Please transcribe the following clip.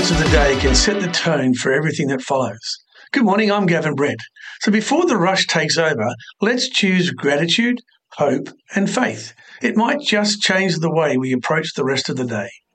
words of the day can set the tone for everything that follows. Good morning, I'm Gavin Brett. So before the rush takes over, let's choose gratitude, hope, and faith. It might just change the way we approach the rest of the day.